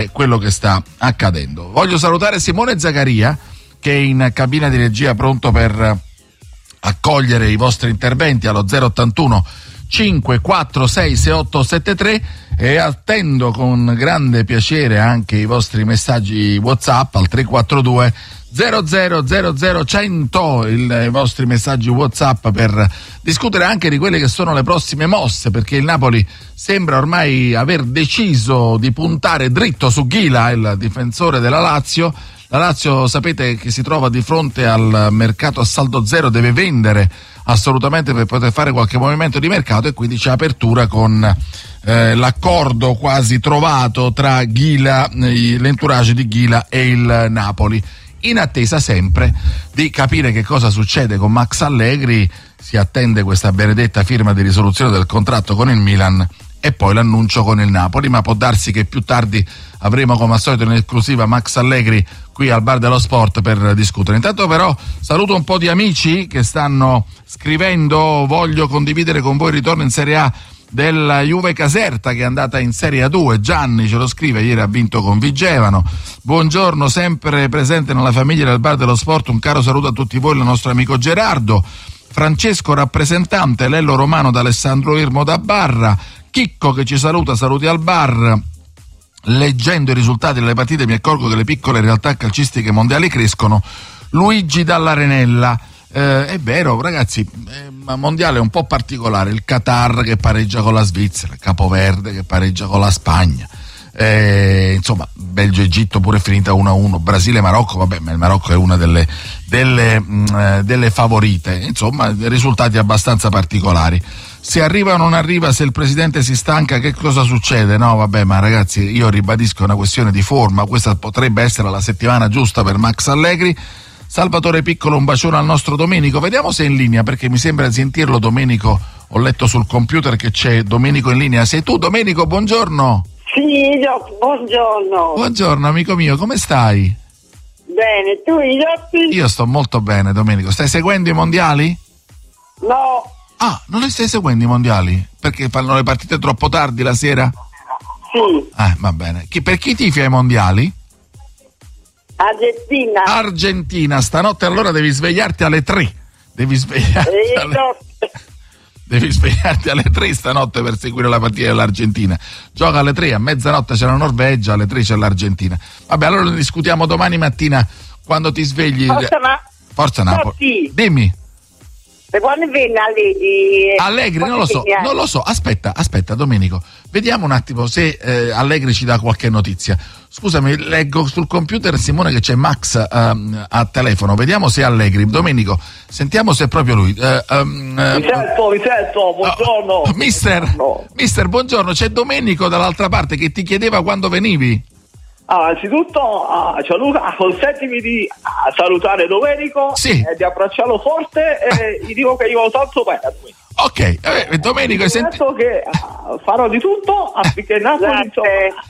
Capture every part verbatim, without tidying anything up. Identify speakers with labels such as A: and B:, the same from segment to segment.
A: quello che sta accadendo. Voglio salutare Simone Zaccaria, che è in cabina di regia pronto per accogliere i vostri interventi allo zero ottantuno cinque quattro sei sei otto sette tre, e attendo con grande piacere anche i vostri messaggi WhatsApp al tre quattro due zero zero zero zero cento, il, i vostri messaggi WhatsApp per discutere anche di quelle che sono le prossime mosse, perché il Napoli sembra ormai aver deciso di puntare dritto su Ghila, il difensore della Lazio. La Lazio, sapete, che si trova di fronte al mercato a saldo zero, deve vendere assolutamente per poter fare qualche movimento di mercato, e quindi c'è apertura con eh, l'accordo quasi trovato tra Ghila, eh, l'entourage di Ghila e il Napoli. In attesa sempre di capire che cosa succede con Max Allegri, si attende questa benedetta firma di risoluzione del contratto con il Milan e poi l'annuncio con il Napoli, ma può darsi che più tardi avremo come al solito in esclusiva Max Allegri qui al Bar dello Sport per discutere. Intanto però saluto un po' di amici che stanno scrivendo: voglio condividere con voi il ritorno in Serie A della Juve Caserta, che è andata in Serie A due. Gianni ce lo scrive, ieri ha vinto con Vigevano. Buongiorno, sempre presente nella famiglia del Bar dello Sport, un caro saluto a tutti voi, il nostro amico Gerardo. Francesco rappresentante, Lello Romano da Alessandro Irmo da Barra, Chicco che ci saluta, saluti al bar. Leggendo i risultati delle partite mi accorgo che le piccole realtà calcistiche mondiali crescono. Luigi dall'Arenella. Eh, è vero ragazzi, eh, mondiale è un po' particolare, il Qatar che pareggia con la Svizzera, Capoverde che pareggia con la Spagna, eh, insomma Belgio-Egitto pure è finita uno a uno, Brasile-Marocco, vabbè, ma il Marocco è una delle, delle, mh, delle favorite, insomma risultati abbastanza particolari. Se arriva o non arriva, se il presidente si stanca, che cosa succede? No vabbè, ma ragazzi, io ribadisco, è una questione di forma, questa potrebbe essere la settimana giusta per Max Allegri. Salvatore Piccolo, un bacione al nostro Domenico, vediamo se è in linea, perché mi sembra di sentirlo. Domenico, ho letto sul computer che c'è Domenico in linea. Sei tu Domenico? Buongiorno.
B: Sì, io, buongiorno.
A: Buongiorno amico mio, come stai?
B: Bene, tu Ioppi?
A: Io sto molto bene Domenico, stai seguendo i mondiali?
B: No.
A: Ah, non li stai seguendo i mondiali? Perché fanno le partite troppo tardi la sera?
B: Sì.
A: Ah, va bene. Chi, per chi tifi ai mondiali?
B: Argentina.
A: Argentina, stanotte allora devi svegliarti alle tre. Devi svegliarti
B: Eh,
A: alle...
B: no.
A: Devi svegliarti alle tre stanotte per seguire la partita dell'Argentina. Gioca alle tre, a mezzanotte c'è la Norvegia, alle tre c'è l'Argentina. Vabbè, allora ne discutiamo domani mattina quando ti svegli.
B: Forza, ma...
A: Forza Napoli.
B: Sì.
A: Dimmi.
B: E quando viene Allegri?
A: Allegri, non lo so, non lo so. Aspetta, aspetta Domenico. Vediamo un attimo se eh, Allegri ci dà qualche notizia. Scusami, leggo sul computer Simone che c'è Max um, a telefono. Vediamo se è Allegri. Domenico, sentiamo se è proprio lui. Uh, um, uh,
C: mi sento, mi sento, buongiorno.
A: Uh, mister,
C: buongiorno.
A: mister, buongiorno. C'è Domenico dall'altra parte che ti chiedeva quando venivi.
C: Ah, anzitutto, ah, Gianluca, consentimi di ah, salutare Domenico,
A: sì,
C: e di abbracciarlo forte e gli dico che io lo tanto bene a lui.
A: Ok, eh, Domenico, senti...
C: che ah, farò di tutto affinché Napoli, insomma...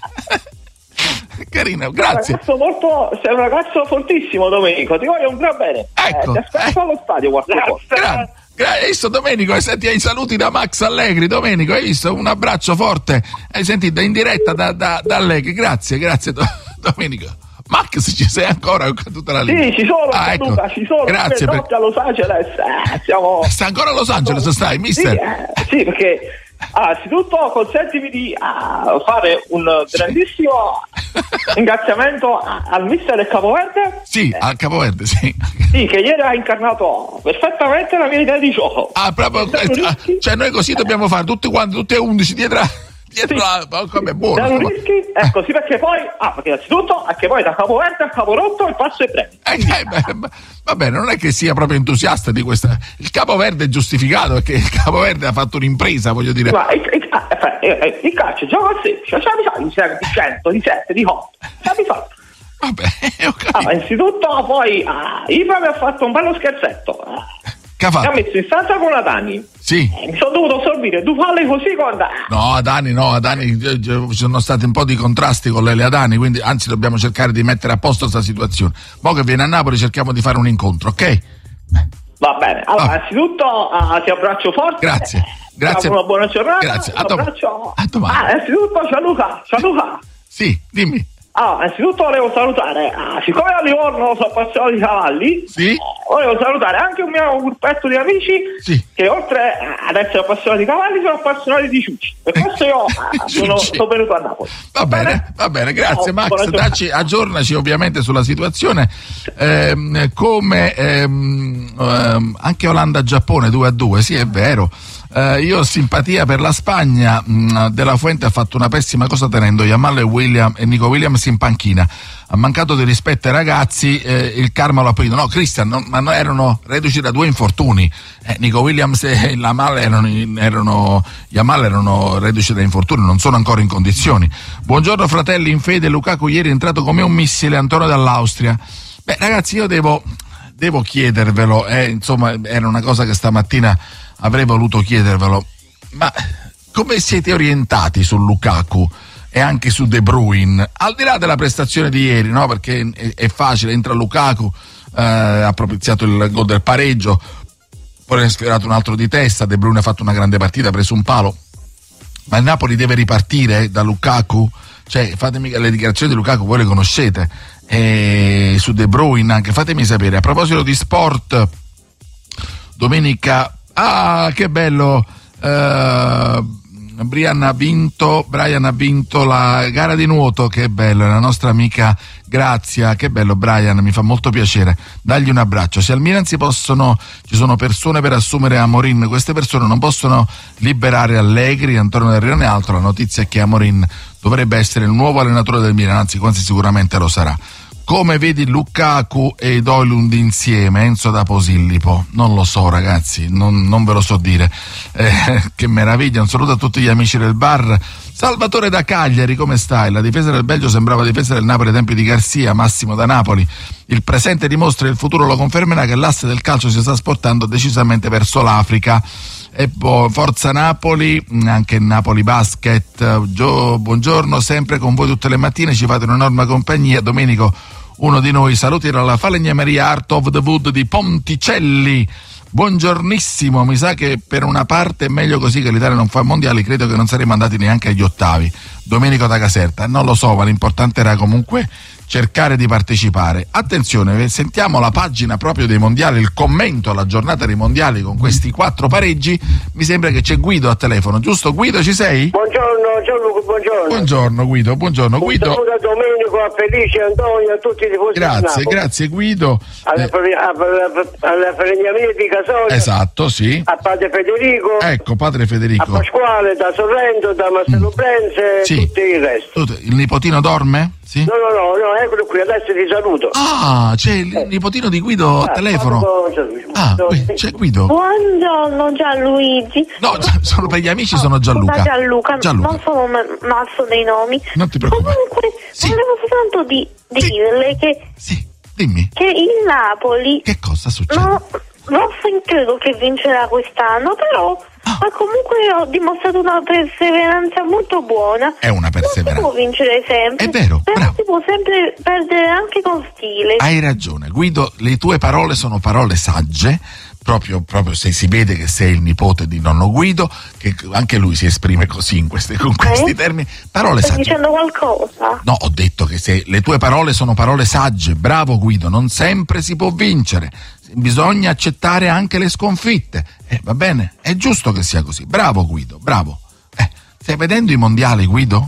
A: Carino, grazie.
C: Sei un, molto, sei un ragazzo fortissimo Domenico, ti voglio un gran bene.
A: Ecco,
C: eh, ti aspetto eh. allo stadio qualche volta.
A: Gra- gra- hai visto Domenico? Hai sentito i saluti da Max Allegri. Domenico, hai visto? Un abbraccio forte. Hai sentito in diretta da, da, da Allegri. Grazie, grazie do- Domenico. Max, ci sei ancora con tutta la linea?
C: Sì, ci sono,
A: ah, ecco.
C: Luca, ci sono.
A: Grazie per...
C: a Los Angeles. Eh, siamo...
A: Sta ancora a Los Angeles, stai, mister?
C: Sì, eh, sì perché ah, anzitutto consentimi di ah, fare un grandissimo ringraziamento a, al mister Capoverde.
A: Sì, eh. al Capoverde, sì.
C: Sì, che ieri ha incarnato perfettamente la mia idea di gioco.
A: Ah, proprio, eh, cioè noi così dobbiamo fare tutti quanti, tutti e undici dietro dietro sì. la... Come buono.
C: Rischi, ecco, sì, perché poi, ah, perché innanzitutto, anche poi da Capoverde a Caporotto il passo è breve.
A: Eh, eh, beh, va bene, non è che sia proprio entusiasta di questa. Il Capoverde è giustificato perché il Capoverde ha fatto un'impresa, voglio dire.
C: Ma il, il, il, il calcio gioca a semplice, ce l'abbiamo fatto di cento, di sette, di otto. Ce l'abbiamo fatto.
A: Vabbè, ok.
C: Ah, ma innanzitutto poi ah, Ibra mi ha fatto un bello scherzetto. Mi ha messo in stanza con Adani.
A: Sì.
C: Eh, mi sono dovuto assorbire due palle così con Adani.
A: No, Adani no, Adani ci sono stati un po' di contrasti con Lele Adani, quindi anzi dobbiamo cercare di mettere a posto questa situazione. Mo che viene a Napoli cerchiamo di fare un incontro, ok?
C: Va bene. Allora,
A: ah.
C: innanzitutto ah, ti abbraccio forte.
A: Grazie. Grazie.
C: Una buona giornata.
A: Grazie. A,
C: abbraccio.
A: a domani.
C: Ah, innanzitutto Gianluca, Gianluca.
A: Sì, dimmi.
C: Ah, innanzitutto volevo salutare, ah, siccome a Livorno sono appassionato di cavalli,
A: Sì.
C: volevo salutare anche un mio gruppetto di amici
A: Sì.
C: che oltre ad essere appassionati di cavalli sono appassionati di ciucci. Per questo io ah, sono,
A: Ciucci.
C: sono venuto a Napoli.
A: Va bene, va bene, grazie
C: Oh,
A: Max.
C: buona giornata.
A: Dacci, aggiornaci ovviamente sulla situazione. Ehm, come ehm, ehm, anche Olanda-Giappone due a due, sì, è vero. Eh, io ho simpatia per la Spagna. mh, De La Fuente ha fatto una pessima cosa tenendo Yamal e, William, e Nico Williams in panchina. Ha mancato di rispetto ai ragazzi, eh, il karma lo ha preso. No, Christian, no, ma no, erano reduci da due infortuni. Eh, Nico Williams e Yamal erano, erano, Yamal erano reduci da infortuni, non sono ancora in condizioni. Buongiorno fratelli, in fede Lukaku ieri è entrato come un missile, Antonio dall'Austria. Beh ragazzi, io devo, devo chiedervelo, eh, insomma era una cosa che stamattina avrei voluto chiedervelo, ma come siete orientati su Lukaku e anche su De Bruyne, al di là della prestazione di ieri, no? Perché è, è facile, entra Lukaku, eh, ha propiziato il gol del pareggio, poi ha sfiorato un altro di testa, De Bruyne ha fatto una grande partita, ha preso un palo, ma il Napoli deve ripartire da Lukaku? Cioè, fatemi le dichiarazioni di Lukaku, voi le conoscete, e su De Bruyne anche, fatemi sapere. A proposito di sport, domenica, ah che bello, uh, Brian ha vinto Brian ha vinto la gara di nuoto, che bello, è la nostra amica Grazia, che bello Brian, mi fa molto piacere, dagli un abbraccio. Se al Milan si possono, ci sono persone per assumere Amorin, queste persone non possono liberare Allegri, Antonio Del Rione e altro. La notizia è che Amorin dovrebbe essere il nuovo allenatore del Milan, anzi quasi sicuramente lo sarà. Come vedi Lukaku e Højlund insieme, Enzo da Posillipo? Non lo so ragazzi, non, non ve lo so dire. Eh, che meraviglia, un saluto a tutti gli amici del bar. Salvatore da Cagliari, come stai? La difesa del Belgio sembrava difesa del Napoli ai tempi di Garcia, Massimo da Napoli. Il presente dimostra e il futuro lo confermerà che l'asse del calcio si sta sportando decisamente verso l'Africa. E poi Forza Napoli, anche Napoli Basket. Gio, buongiorno, sempre con voi tutte le mattine, ci fate un'enorme compagnia. Domenico, uno di noi, saluti dalla Falegnameria Art of the Wood di Ponticelli. Buongiornissimo, mi sa che per una parte è meglio così, che l'Italia non fa mondiali, credo che non saremmo andati neanche agli ottavi. Domenico da Caserta, non lo so, ma l'importante era comunque cercare di partecipare. Attenzione, sentiamo la pagina proprio dei mondiali, il commento alla giornata dei mondiali con questi quattro pareggi. Mi sembra che c'è Guido a telefono, giusto Guido, ci sei?
B: Buongiorno Gianluca, buongiorno.
A: Buongiorno Guido, buongiorno
B: Un
A: Guido.
B: saluto a Domenico, a Felice, a Antonio, a tutti i tifosi di
A: Grazie,
B: Napoli.
A: grazie Guido.
B: Alla,
A: Eh,
B: alla, alla Falegnameria di Casoria.
A: esatto, sì.
B: A padre Federico.
A: Ecco, padre
B: A
A: Federico.
B: Pasquale, da Sorrento, da Marcello
A: Mm.
B: Brenze e
A: Sì.
B: tutto il resto.
A: Tu- Il nipotino dorme? Sì.
B: No, no, no, no, eccolo qui, adesso ti saluto.
A: Ah, c'è il nipotino di Guido al
B: Ah,
A: telefono.
B: quando-
A: Ah, qui, c'è Guido.
D: Buongiorno Gianluigi.
A: No, sono per gli amici, sono Gianluca.
D: Da Gianluca,
A: Gianluca.
D: non sono ma- mazzo dei nomi.
A: Non ti preoccupare.
D: Comunque,
A: Sì.
D: volevo soltanto di, di
A: Sì.
D: dirle che,
A: Sì, dimmi,
D: che il Napoli
A: che cosa succede?
D: no, non credo che vincerà quest'anno, però
A: Ah.
D: ma comunque ho dimostrato una perseveranza molto buona.
A: È una
D: Non si
A: perseveranza.
D: può vincere sempre.
A: È vero,
D: però
A: bravo.
D: si può sempre perdere anche con stile.
A: Hai ragione, Guido, le tue parole sono parole sagge. Proprio, proprio se si vede che sei il nipote di nonno Guido, che anche lui si esprime così in queste, con questi
D: Eh?
A: termini. Parole
D: Stai
A: sagge.
D: dicendo qualcosa?
A: No, ho detto che se le tue parole sono parole sagge, bravo Guido, non sempre si può vincere, bisogna accettare anche le sconfitte. Eh, va bene, è giusto che sia così. Bravo Guido, bravo. Eh, stai vedendo i mondiali, Guido?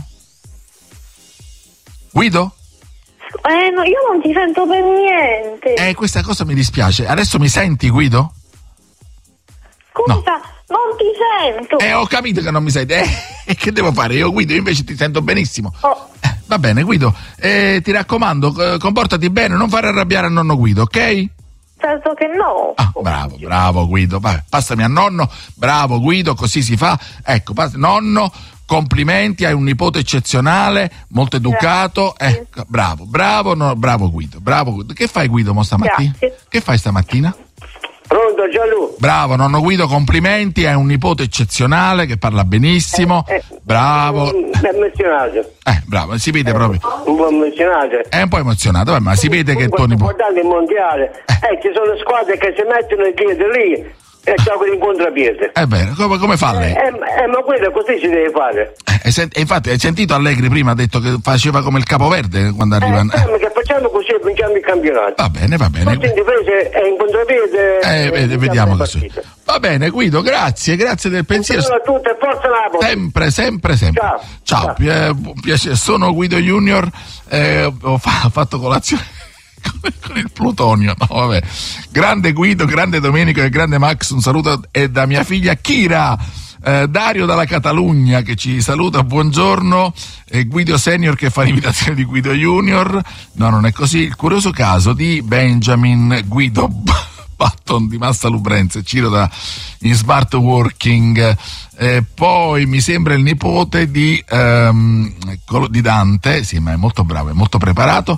A: Guido?
D: Eh no, io non ti sento per niente.
A: Eh, questa cosa mi dispiace. Adesso mi senti, Guido?
D: Scusa, non ti sento.
A: Eh, ho capito che non mi senti. Eh, e che devo fare? Io, Guido, io invece ti sento benissimo.
D: Oh,
A: Eh, va bene, Guido, eh, ti raccomando, eh, comportati bene, non fare arrabbiare a nonno Guido, ok?
D: certo che no.
A: Ah, bravo, bravo Guido, vabbè, passami a nonno, bravo Guido, così si fa. Ecco, pass- nonno, complimenti, hai un nipote eccezionale, molto educato.
D: Grazie.
A: Ecco, bravo, bravo, no, bravo Guido, bravo Guido. Che fai Guido mo stamattina?
D: Grazie.
A: Che fai stamattina?
B: Pronto Gianluca?
A: Bravo nonno Guido, complimenti, hai un nipote eccezionale che parla benissimo.
B: Eh,
A: Bravo.
B: È emozionato.
A: Eh, bravo, si vede proprio.
B: Un po' emozionato.
A: È un po' emozionato, vabbè, ma si vede che il tuo
B: Comunque,
A: nipote.
B: guardando il mondiale, eh, ci sono squadre che si mettono dietro lì E gioco in contropiede.
A: È vero, come, come fa lei?
B: Eh, eh, ma quello così si deve fare.
A: Eh, e, e infatti hai sentito Allegri prima ha detto che faceva come il Capoverde quando arriva.
B: Eh, eh. che facciamo così e vinciamo il campionato.
A: Va bene, va bene.
B: Tutti in difesa e in contropiede.
A: Eh, vede, vediamo così. Va bene, Guido, grazie, grazie del pensiero.
B: Buongiorno a tutti e forza Napoli.
A: Sempre, sempre, sempre.
B: Ciao.
A: Ciao,
B: Ciao.
A: Pi- piacere. Sono Guido Junior, eh, ho fa- fatto colazione con il plutonio, no vabbè. Grande Guido, grande Domenico e grande Max, un saluto e da mia figlia Kira. Eh, Dario dalla Catalogna che ci saluta, buongiorno. eh, Guido Senior che fa l'imitazione di Guido Junior. No, non è così. Il curioso caso di Benjamin Guido Button di Massa Lubrense, Ciro da in Smart Working. Eh, poi mi sembra il nipote di, ehm, di Dante, sì, ma è molto bravo, è molto preparato.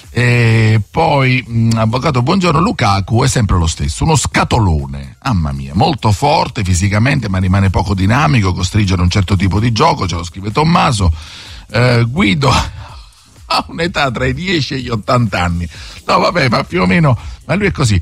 A: E poi, mh, avvocato, buongiorno. Lukaku è sempre lo stesso, uno scatolone, mamma mia, molto forte fisicamente, ma rimane poco dinamico, costringe a un certo tipo di gioco, ce lo scrive Tommaso. Eh, Guido ha un'età tra i dieci e gli ottanta anni. No, vabbè, ma più o meno, ma lui è così.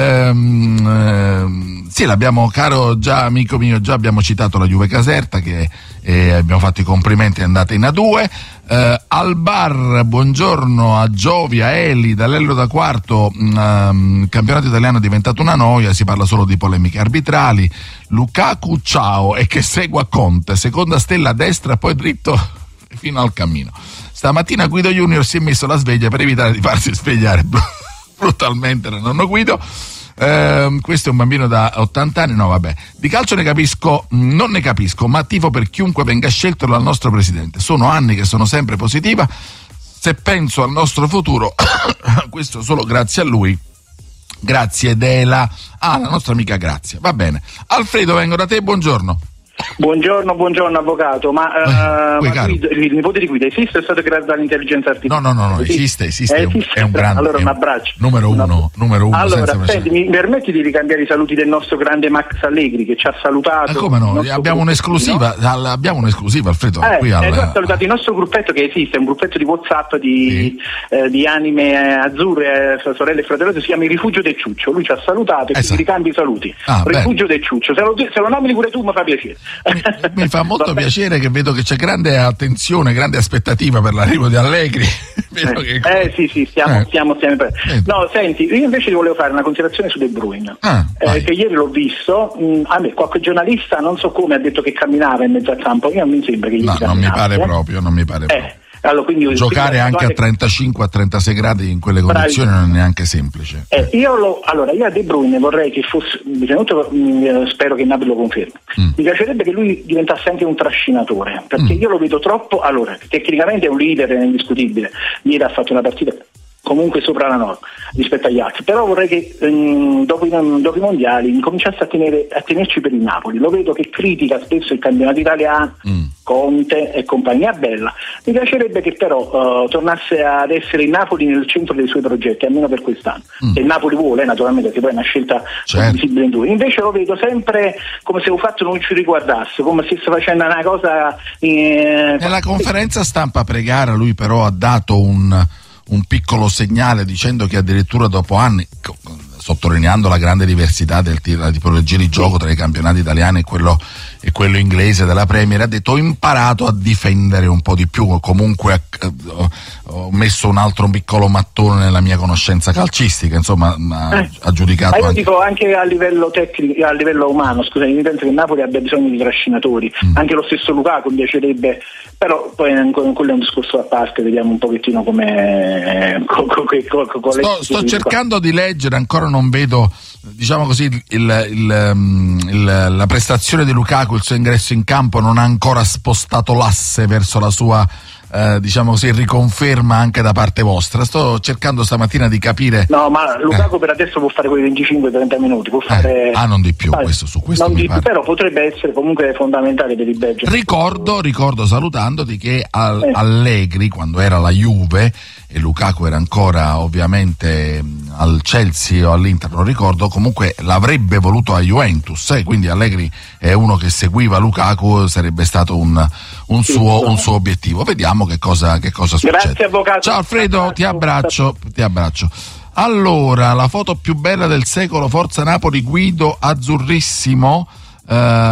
A: Ehm, ehm, sì, l'abbiamo, caro già amico mio, già abbiamo citato la Juve Caserta, che eh, abbiamo fatto i complimenti, è andata in A due. Eh, al bar, buongiorno a Giovia, Eli, Dall'Ello da Quarto, um, il campionato italiano è diventato una noia, si parla solo di polemiche arbitrali. Lukaku, ciao, e che segua Conte, seconda stella a destra, poi dritto fino al cammino. Stamattina Guido Junior si è messo la sveglia per evitare di farsi svegliare brutalmente da nonno Guido. Eh, questo è un bambino da ottanta anni, no vabbè, di calcio ne capisco, non ne capisco, ma tifo per chiunque venga scelto dal nostro presidente. Sono anni che sono sempre positiva, se penso al nostro futuro questo solo grazie a lui. Grazie Dela. Ah, la nostra amica Grazia, va bene. Alfredo, vengo da te, buongiorno.
E: Buongiorno, buongiorno avvocato, ma,
A: eh,
E: uh, ma Guido, il nipote di Guido esiste o è stato creato dall'intelligenza artificiale?
A: No, no, no, no esiste, esiste,
E: eh,
A: è, un,
E: esiste.
A: è un grande,
E: allora
A: è
E: un
A: un
E: abbraccio.
A: Numero uno,
E: Una...
A: numero uno.
E: Allora,
A: senza
E: senti, mi permetti di ricambiare i saluti del nostro grande Max Allegri che ci ha salutato.
A: Ma come no? Abbiamo un'esclusiva, no? abbiamo un'esclusiva, Alfredo.
E: Eh,
A: qui
E: eh,
A: al...
E: ha salutato il nostro gruppetto che esiste, un gruppetto di WhatsApp di, sì. eh, di anime azzurre, eh, sorelle e fratellosi, si chiama Il Rifugio del Ciuccio. Lui ci ha salutato e
A: esatto.
E: ti ricambi i saluti.
A: Ah,
E: Rifugio del Ciuccio, se lo, se lo nomini pure tu mi fa piacere.
A: Mi, mi fa molto piacere che vedo che c'è grande attenzione, grande aspettativa per l'arrivo di Allegri. vedo
E: eh,
A: che...
E: eh sì sì stiamo,
A: eh.
E: stiamo, stiamo per...
A: eh.
E: No, senti, io invece ti volevo fare una considerazione su De Bruyne,
A: ah,
E: eh, che ieri l'ho visto. mh, a me qualche giornalista non so come ha detto che camminava in mezzo al campo, io non mi sembra che gli
A: no, non mi pare
E: eh.
A: proprio, non mi pare proprio.
E: Eh. Allora, quindi
A: giocare anche, anche a trentacinque a trentasei gradi in quelle condizioni bravi. Non è neanche semplice.
E: Eh, io lo, allora io a De Bruyne vorrei che fosse, innanzitutto spero che Napoli lo confermi. Mm. Mi piacerebbe che lui diventasse anche un trascinatore, perché mm. io lo vedo troppo. Allora, tecnicamente è un leader, è indiscutibile. Ieri ha fatto una partita comunque sopra la norma rispetto agli altri, però vorrei che ehm, dopo, i, dopo i mondiali incominciasse a, tenere, a tenerci per il Napoli. Lo vedo che critica spesso il campionato italiano, mm. Conte e compagnia bella. Mi piacerebbe che però uh, tornasse ad essere il Napoli nel centro dei suoi progetti, almeno per quest'anno. Mm. Se il Napoli vuole, naturalmente, che poi è una scelta certo. visibile in due. Invece lo vedo sempre come se un fatto non ci riguardasse, come se stesse facendo una cosa eh,
A: nella conferenza stampa pre-gara lui però ha dato un un piccolo segnale dicendo che addirittura dopo anni, sottolineando la grande diversità della tipologia di gioco tra i campionati italiani e quello, e quello inglese della Premier, ha detto ho imparato a difendere un po' di più, comunque ho, ho messo un altro piccolo mattone nella mia conoscenza calcistica, insomma ha,
E: eh.
A: ha giudicato
E: ma io
A: anche...
E: dico anche a livello tecnico, a livello umano, scusami, mi penso che Napoli abbia bisogno di trascinatori, mm. anche lo stesso Lukaku mi piacerebbe, però poi quello è un discorso a parte, vediamo un pochettino come co, co, co, co, co,
A: sto, sto cercando di leggere, ancora non vedo, diciamo così, il, il, il, il, la prestazione di Lukaku, il suo ingresso in campo non ha ancora spostato l'asse verso la sua eh, diciamo così riconferma anche da parte vostra. Sto cercando stamattina di capire.
E: No, ma Lukaku eh. per adesso può fare quei venticinque trenta minuti, può fare
A: eh. ah non di più, ah, questo su questo
E: non
A: mi
E: di
A: pare.
E: più, però potrebbe essere comunque fondamentale per il Belgio.
A: Ricordo, ricordo salutandoti che al, eh. Allegri, quando era la Juve e Lukaku era ancora ovviamente al Chelsea o all'Inter, non ricordo, comunque l'avrebbe voluto a Juventus, eh? Quindi Allegri è uno che seguiva Lukaku, sarebbe stato un, un, suo, un suo obiettivo. Vediamo che cosa, che cosa succede.
E: Grazie avvocato.
A: Ciao Alfredo, ti abbraccio, ti abbraccio. Allora, la foto più bella del secolo, Forza Napoli, Guido azzurrissimo. Uh,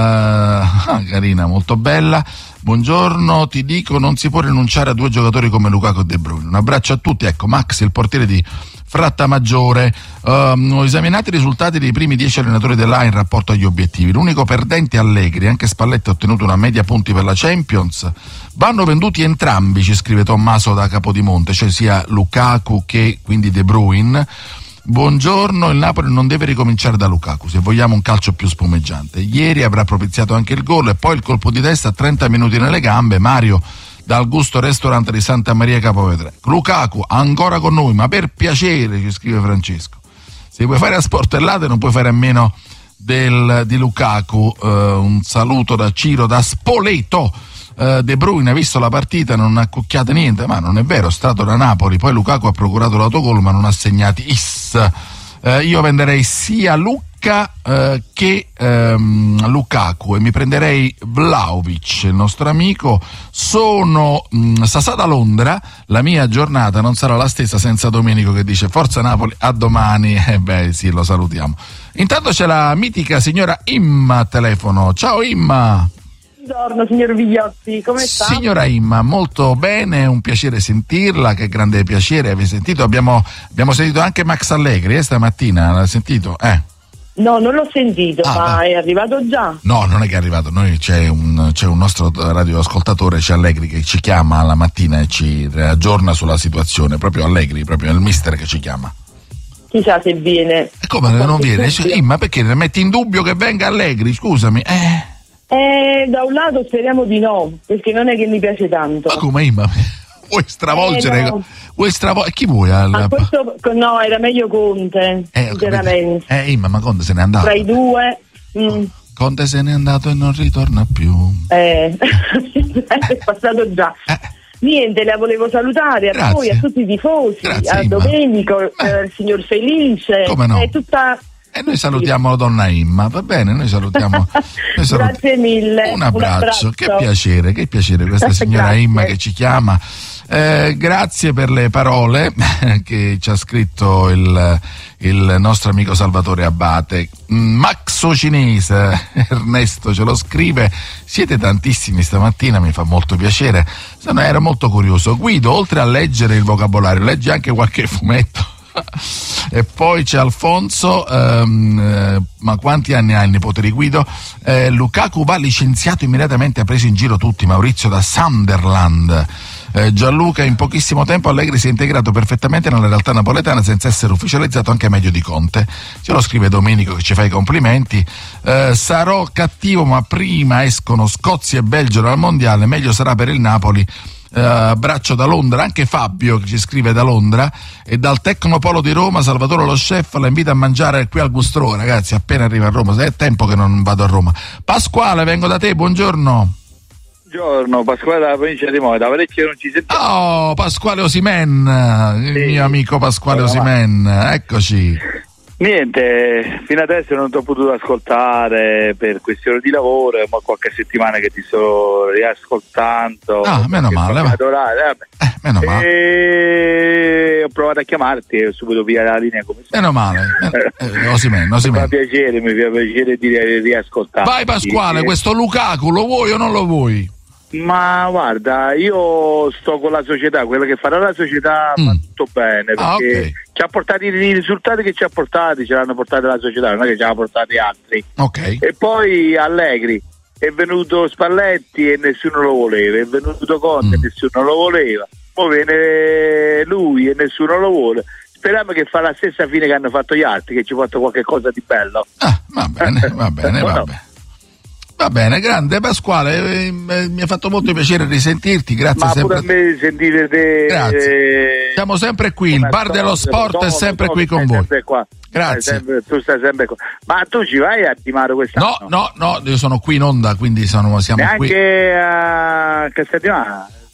A: ah, carina, molto bella. Buongiorno, ti dico, non si può rinunciare a due giocatori come Lukaku e De Bruyne. Un abbraccio a tutti. Ecco, Max, il portiere di Frattamaggiore. Uh, ho esaminato i risultati dei primi dieci allenatori dell'A in rapporto agli obiettivi. L'unico perdente è Allegri, anche Spalletti ha ottenuto una media punti per la Champions. Vanno venduti entrambi, ci scrive Tommaso da Capodimonte, cioè sia Lukaku che quindi De Bruyne. Buongiorno, il Napoli non deve ricominciare da Lukaku se vogliamo un calcio più spumeggiante. Ieri avrà propiziato anche il gol e poi il colpo di testa a trenta minuti nelle gambe. Mario dal Gusto Ristorante di Santa Maria Capovetere. Lukaku ancora con noi, ma per piacere, ci scrive Francesco. Se vuoi fare a sportellate non puoi fare a meno del, di Lukaku. Uh, un saluto da Ciro da Spoleto. Uh, De Bruyne ha visto la partita, non ha cucchiato niente, ma non è vero, è stato da Napoli. Poi Lukaku ha procurato l'autogol ma non ha segnati is. Uh, io venderei sia Lucca uh, che um, Lukaku e mi prenderei Vlahovic, il nostro amico. Sono um, Sasà da Londra, la mia giornata non sarà la stessa senza Domenico che dice Forza Napoli, a domani. E eh beh sì, lo salutiamo. Intanto c'è la mitica signora Imma a telefono. Ciao Imma.
F: Buongiorno signor Vigliotti, come sta?
A: Signora Imma, molto bene, un piacere sentirla, che grande piacere aver sentito. Abbiamo, abbiamo sentito anche Max Allegri eh, stamattina, l'ha sentito? Eh.
F: No, non l'ho sentito,
A: ah,
F: ma
A: beh.
F: è arrivato già?
A: No, non è che è arrivato, noi c'è un, c'è un nostro radioascoltatore, c'è Allegri, che ci chiama la mattina e ci aggiorna sulla situazione, proprio Allegri, proprio il mister che ci chiama.
F: Chissà se viene.
A: E come non viene? Imma, perché metti in dubbio che venga Allegri, scusami? Eh...
F: Eh, da un lato speriamo di no, perché non è che mi piace tanto.
A: Ma come Imma? Vuoi stravolgere?
F: Eh, no.
A: Vuoi stravol- chi vuoi? Al...
F: A questo, no, era meglio Conte,
A: eh,
F: sinceramente.
A: Eh, Imma, ma Conte se n'è andato.
F: Tra i due... Mm.
A: Conte se n'è andato e non ritorna più.
F: Eh, è passato già.
A: Eh.
F: Niente, la volevo salutare a
A: Grazie.
F: voi, a tutti i tifosi,
A: Grazie,
F: a
A: Imma.
F: Domenico,
A: Eh.
F: eh, il signor Felice.
A: Come no?
F: È tutta...
A: E noi salutiamo donna Imma, va bene? Noi salutiamo. Noi salut-
F: Grazie mille.
A: Un abbraccio.
F: Un abbraccio.
A: Che piacere, che piacere questa signora
F: Grazie.
A: Imma che ci chiama. Eh, grazie per le parole che ci ha scritto il, il nostro amico Salvatore Abate. Maxo Cinese, Ernesto ce lo scrive. Siete tantissimi stamattina, mi fa molto piacere. Se no, ero molto curioso. Guido, oltre a leggere il vocabolario, leggi anche qualche fumetto. E poi c'è Alfonso, ehm, eh, ma quanti anni ha il nipote di Guido? Eh, Lukaku va licenziato immediatamente, ha preso in giro tutti. Maurizio da Sunderland. eh, Gianluca, in pochissimo tempo Allegri si è integrato perfettamente nella realtà napoletana senza essere ufficializzato, anche meglio di Conte. Ce lo scrive Domenico che ci fa i complimenti. eh, sarò cattivo ma prima escono Scozia e Belgio dal mondiale, meglio sarà per il Napoli. Uh, abbraccio da Londra, anche Fabio che ci scrive da Londra, e dal Tecnopolo di Roma Salvatore lo chef la invita a mangiare qui al Gustrò, ragazzi, appena arriva a Roma, è tempo che non vado a Roma. Pasquale, vengo da te, buongiorno.
G: Buongiorno, Pasquale dalla provincia di Modena, parecchio non ci sentiamo.
A: Oh, Pasquale Osimen, il
G: Sì.
A: mio amico Pasquale
G: Allora,
A: Osimen, eccoci.
G: Niente, fino adesso non ti ho potuto ascoltare per questione di lavoro, ma qualche settimana che ti sto riascoltando.
A: Ah, meno male, va.
G: Adorare,
A: Eh, meno male,
G: e ho provato a chiamarti e ho subito via la linea come sempre.
A: meno male, eh, eh, Osimen,
G: Mi fa
A: Osimen.
G: piacere, mi fa piacere di riascoltare.
A: Vai Pasquale, questo Lukaku lo vuoi o non lo vuoi?
G: Ma guarda, io sto con la società, quello che farà la società
A: Mm.
G: va tutto bene, perché
A: Ah, ok.
G: ci ha portati i risultati che ci ha portati, ce l'hanno portati la società, non è che ci ha portati altri.
A: Ok.
G: E poi Allegri, è venuto Spalletti e nessuno lo voleva, è venuto Conte e
A: Mm.
G: nessuno lo voleva, poi viene lui e nessuno lo vuole. Speriamo che fa la stessa fine che hanno fatto gli altri, che ci porta qualche cosa di bello.
A: Ah, va bene, va bene, va
G: No.
A: bene. Va bene, grande Pasquale, eh, eh, mi ha fatto molto piacere risentirti, grazie
G: Ma
A: sempre.
G: pure a me sentire te.
A: Grazie.
G: eh,
A: Siamo sempre qui, il
G: una
A: bar dello
G: storia,
A: sport
G: no,
A: è sempre
G: no,
A: qui con
G: stai
A: voi.
G: sempre qua.
A: Grazie.
G: Stai sempre- tu stai sempre qua. Ma tu ci vai a Dimaro quest'anno?
A: No, no, no, io sono qui in onda, quindi sono, siamo qui.
G: Neanche a Castellammare?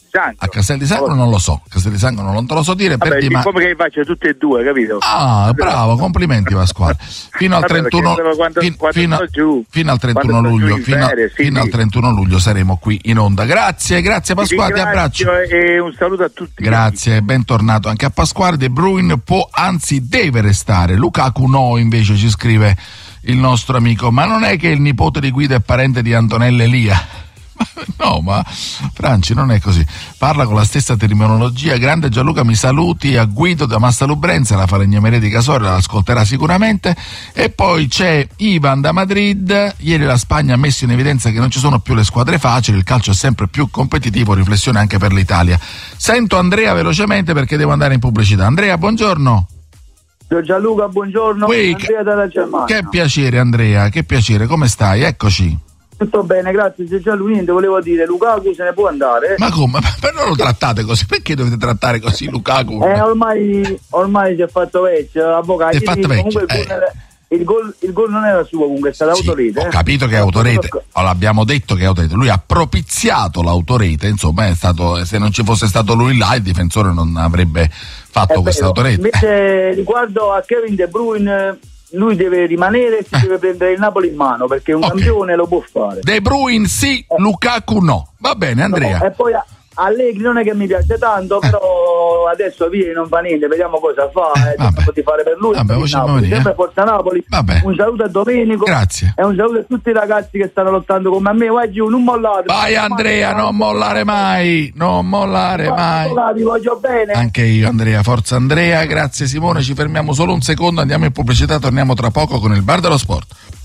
G: Sangro.
A: A Castel di Sangro non lo so, Castel di Sangro non te lo so dire.
G: Vabbè,
A: per dire, ma...
G: come che faccio tutte e due, capito?
A: Ah, bravo, complimenti Pasquale. Fino al
G: Vabbè,
A: trentuno,
G: quando,
A: fin,
G: quando
A: fino,
G: giù,
A: fino al trentuno luglio, fino,
G: ferie, sì,
A: fino
G: sì.
A: al trentuno luglio saremo qui in onda. Grazie, grazie Pasquale, ti abbraccio.
G: E un saluto a tutti.
A: Grazie, bentornato anche a Pasquale. De Bruyne può, anzi deve restare. Lukaku no, invece ci scrive il nostro amico. Ma non è che il nipote di Guido è parente di Antonella Elia? No, ma Franci non è così. Parla con la stessa terminologia. Grande Gianluca, mi saluti a Guido da Massalubrenza, la falegnameria di Casoria, l'ascolterà sicuramente. E poi c'è Ivan da Madrid. Ieri la Spagna ha messo in evidenza che non ci sono più le squadre facili, il calcio è sempre più competitivo, riflessione anche per l'Italia. Sento Andrea velocemente perché devo andare in pubblicità. Andrea, buongiorno.
H: Gianluca, buongiorno.
A: Uè,
H: Andrea dalla Germania.
A: Che piacere Andrea, che piacere, come stai? Eccoci.
H: Tutto bene, grazie. Se già lui niente, volevo dire, Lukaku se ne può andare.
A: Ma come? Ma non lo trattate così? Perché dovete trattare così Lukaku?
H: Eh, ormai, ormai si è fatto vecchio, avvocato.
A: Si è fatto vecchio.
H: Comunque il,
A: eh.
H: gol era, il, gol, il gol non era suo, comunque è stata
A: sì,
H: autorete.
A: Ho
H: eh.
A: capito che è autorete, oh, l'abbiamo detto che è autorete. Lui ha propiziato l'autorete, insomma, è stato, se non ci fosse stato lui là, il difensore non avrebbe fatto questa autorete.
H: Invece, riguardo a Kevin De Bruyne, lui deve rimanere e si
A: eh.
H: deve prendere il Napoli in mano, perché un okay. campione lo può fare.
A: De Bruyne sì, eh. Lukaku no. Va bene, Andrea.
H: No, e poi Allegri non è che mi piace tanto, però adesso via non fa niente, vediamo cosa fa, eh, eh, di fare per lui.
A: Vabbè,
H: per Napoli.
A: dire,
H: Sempre Forza Napoli.
A: Vabbè.
H: Un saluto a Domenico.
A: Grazie.
H: E un saluto a tutti i ragazzi che stanno lottando come a me. Vai giù, non mollate.
A: Vai Andrea, non mollare mai, non mollare mai.
H: Vi voglio bene.
A: Anche io Andrea, forza Andrea, grazie Simone, ci fermiamo solo un secondo, andiamo in pubblicità, torniamo tra poco con il Bar dello Sport.